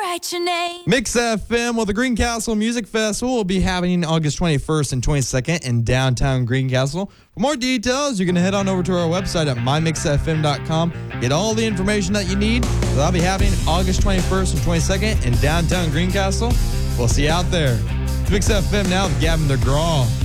write your name. Mix FM, well, the Greencastle Music Festival will be happening August 21st and 22nd in downtown Greencastle. For more details, you can head on over to our website at mymixfm.com. Get all the information that you need. So that'll be happening August 21st and 22nd in downtown Greencastle. We'll see you out there. Mix FM now with Gavin DeGraw.